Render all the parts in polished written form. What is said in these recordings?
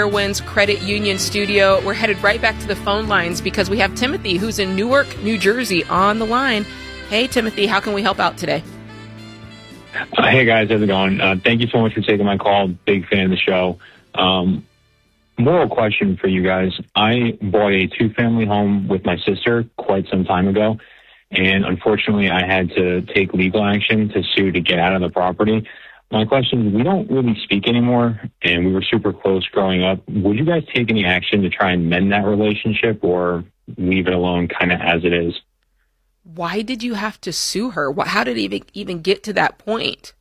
Fairwinds Credit Union Studio. We're headed right back to the phone lines because we have Timothy, who's in Newark, New Jersey, on the line. Hey, Timothy, how can we help out today? Hey, guys, how's it going? Thank you so much for taking my call. Big fan of the show. Moral question for you guys. I bought a two-family home with my sister quite some time ago, and unfortunately, I had to take legal action to sue to get out of the property. My question is, we don't really speak anymore, and we were super close growing up. Would you guys take any action to try and mend that relationship or leave it alone kind of as it is? Why did you have to sue her? How did it even get to that point?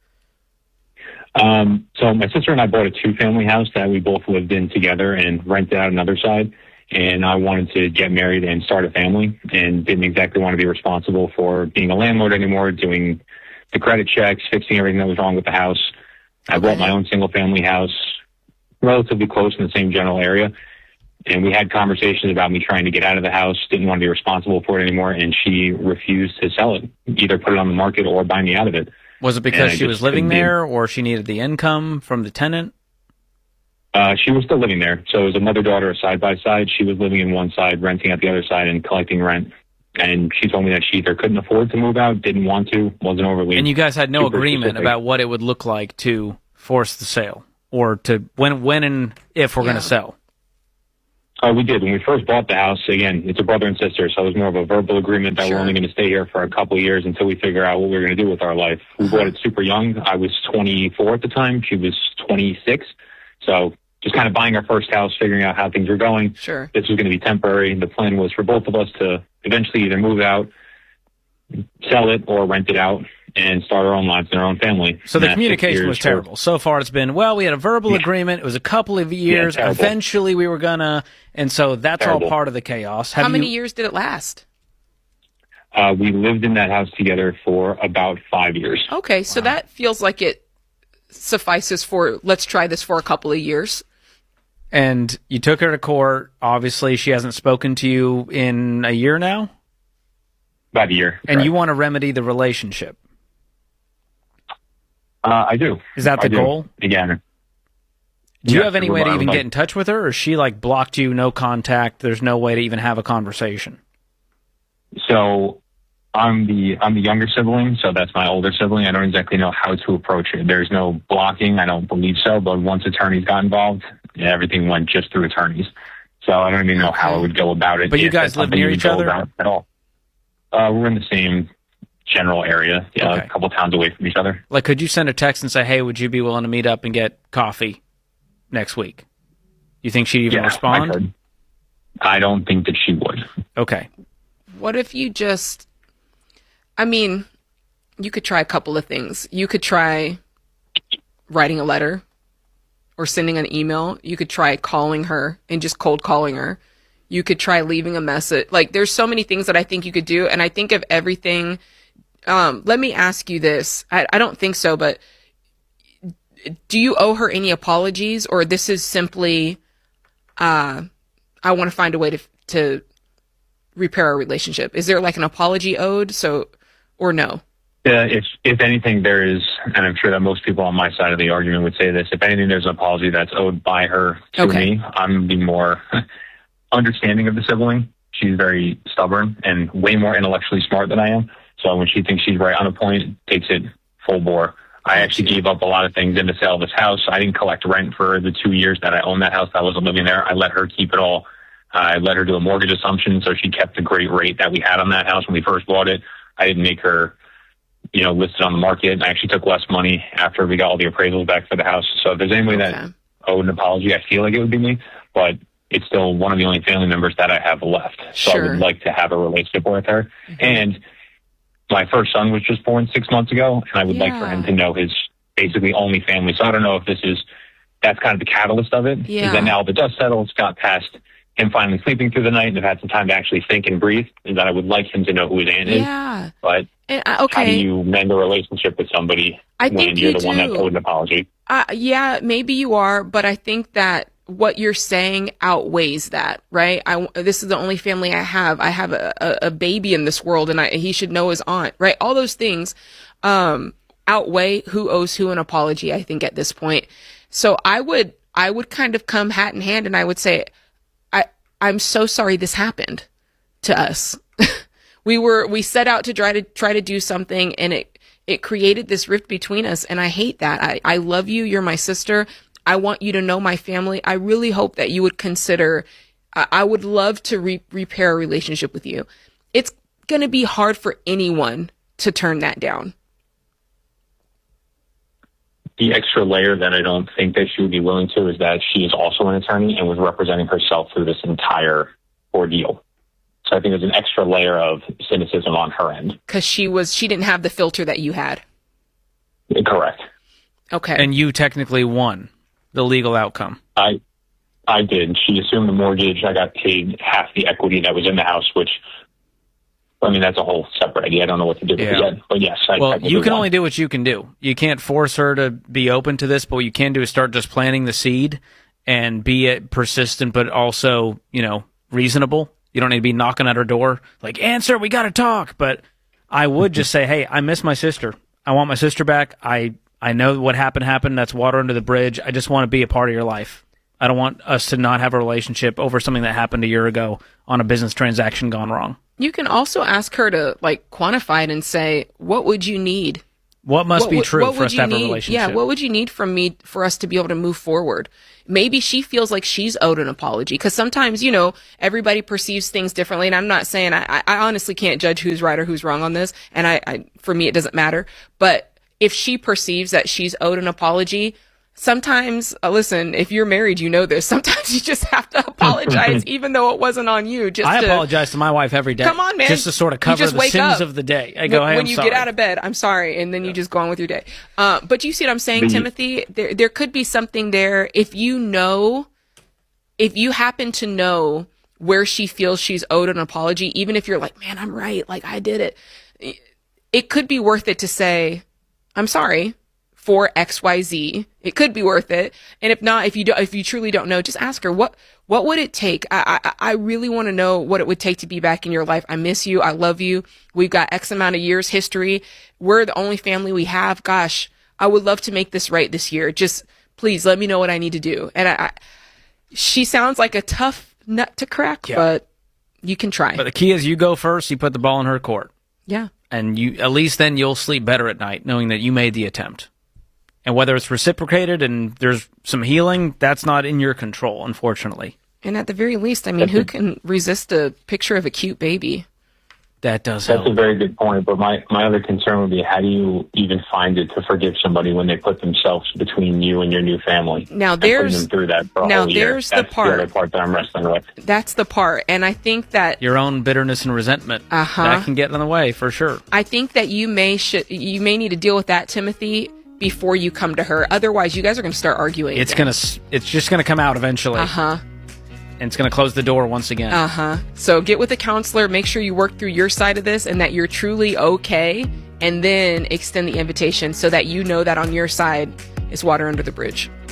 So my sister and I bought a two-family house that we both lived in together and rented out another side. And I wanted to get married and start a family and didn't exactly want to be responsible for being a landlord anymore, doing the credit checks, fixing everything that was wrong with the house. I bought my own single-family house relatively close in the same general area. And we had conversations about me trying to get out of the house, didn't want to be responsible for it anymore, and she refused to sell it, either put it on the market or buy me out of it. Was it because she was living there or she needed the income from the tenant? She was still living there. So it was a mother-daughter side by side. She was living in one side, renting at the other side, and collecting rent. And she told me that she either couldn't afford to move out, didn't want to, wasn't overly. And you guys had no agreement about what it would look like to force the sale or to when and if we're going to sell. We did. When we first bought the house, again, it's a brother and sister, so it was more of a verbal agreement that we're only going to stay here for a couple of years until we figure out what we were going to do with our life. We bought it super young. I was 24 at the time. She was 26. So just kind of buying our first house, figuring out how things were going. Sure. This was going to be temporary. The plan was for both of us to eventually either move out, sell it, or rent it out and start our own lives and our own family. So the communication was terrible. So far it's been, well, we had a verbal agreement. It was a couple of years. Eventually we were going to, and so that's all part of the chaos. How many years did it last? We lived in that house together for about 5 years. Okay, so that feels like it suffices for, let's try this for a couple of years. And you took her to court. Obviously, she hasn't spoken to you in a year now? About a year. And you want to remedy the relationship? I do. Is that the goal? Again. Do you have any way to even get in touch with her, or is she like blocked you, no contact, there's no way to even have a conversation? So I'm the younger sibling, so that's my older sibling. I don't exactly know how to approach it. There's no blocking, I don't believe so, but once attorneys got involved, everything went just through attorneys. So I don't even know how I would go about it. But you guys live near each other? At all. We're in the same general area, a couple towns away from each other. Like, could you send a text and say, hey, would you be willing to meet up and get coffee next week? You think she'd even respond? I could. I don't think that she would. Okay. What if you just, I mean, you could try a couple of things. You could try writing a letter or sending an email. You could try calling her and just cold calling her. You could try leaving a message. Like, there's so many things that I think you could do. And I think of everything. Let me ask you this. I don't think so, but do you owe her any apologies, or this is simply, I want to find a way to repair our relationship? Is there like an apology owed? Or no? If anything, there is, and I'm sure that most people on my side of the argument would say this, if anything, there's an apology that's owed by her to me. I'm the more understanding of the sibling. She's very stubborn and way more intellectually smart than I am. So when she thinks she's right on a point, takes it full bore. I actually gave up a lot of things in the sale of this house. I didn't collect rent for the 2 years that I owned that house. I wasn't living there. I let her keep it all. I let her do a mortgage assumption, so she kept the great rate that we had on that house when we first bought it. I didn't make her, list it on the market. I actually took less money after we got all the appraisals back for the house. So if there's anybody that owed an apology, I feel like it would be me. But it's still one of the only family members that I have left. So I would like to have a relationship with her. And my first son was just born 6 months ago, and I would like for him to know his basically only family. So I don't know if that's kind of the catalyst of it. Is that now the dust settles, got past him finally sleeping through the night and have had some time to actually think and breathe, is that I would like him to know who his aunt is. But how do you mend a relationship with somebody when you're the one that owed an apology? Maybe you are, but I think that what you're saying outweighs that, right? This is the only family I have. I have a baby in this world, and he should know his aunt, right? All those things outweigh who owes who an apology, I think, at this point. So I would I would kind of come hat in hand and I would say, I'm so sorry this happened to us. We set out to try to do something, and it created this rift between us, and I hate that. I love you. You're my sister. I want you to know my family. I really hope that you would consider, I would love to repair a relationship with you. It's going to be hard for anyone to turn that down. The extra layer that I don't think that she would be willing to is that she is also an attorney and was representing herself through this entire ordeal. So I think there's an extra layer of cynicism on her end. Because she didn't have the filter that you had. Correct. Okay. And you technically won the legal outcome. I did. She assumed the mortgage. I got paid half the equity that was in the house, which, I mean, that's a whole separate idea. I don't know what to do with it yet. But yes, you can only do what you can do. You can't force her to be open to this, but what you can do is start just planting the seed and be persistent, but also, reasonable. You don't need to be knocking at her door like, answer, we got to talk. But I would just say, hey, I miss my sister. I want my sister back. I know what happened. That's water under the bridge. I just want to be a part of your life. I don't want us to not have a relationship over something that happened a year ago on a business transaction gone wrong. You can also ask her to quantify it and say, what would you need? What must be true for us to have a relationship? Yeah, what would you need from me for us to be able to move forward? Maybe she feels like she's owed an apology, because sometimes, everybody perceives things differently. And I'm not saying, I honestly can't judge who's right or who's wrong on this. And for me, it doesn't matter. But if she perceives that she's owed an apology, sometimes, listen, if you're married, you know this. Sometimes you just have to apologize, even though it wasn't on you. I apologize to my wife every day. Come on, man. Just to sort of cover the sins of the day. I go, hey, when you get out of bed, I'm sorry, and then you just go on with your day. But you see what I'm saying, Timothy? There could be something there. If you happen to know where she feels she's owed an apology, even if you're like, man, I'm right, I did it. It could be worth it to say, I'm sorry for XYZ. It could be worth it. And if not, if you truly don't know, just ask her, what would it take? I really want to know what it would take to be back in your life. I miss you. I love you. We've got X amount of years history. We're the only family we have. Gosh, I would love to make this right this year. Just please let me know what I need to do. And she sounds like a tough nut to crack, but you can try. But the key is you go first. You put the ball in her court. Yeah. And at least then you'll sleep better at night knowing that you made the attempt. And whether it's reciprocated and there's some healing, that's not in your control, unfortunately. And at the very least, who can resist a picture of a cute baby? That does help. That's a very good point. But my other concern would be, how do you even find it to forgive somebody when they put themselves between you and your new family? Now there's them through that for a whole year. There's the part. The other part that I'm wrestling with. That's the part, and I think that your own bitterness and resentment that can get in the way for sure. I think that you may need to deal with that, Timothy, before you come to her. Otherwise, you guys are going to start arguing. It's just gonna come out eventually. And it's going to close the door once again. So get with a counselor, make sure you work through your side of this and that you're truly okay, and then extend the invitation so that you know that on your side is water under the bridge.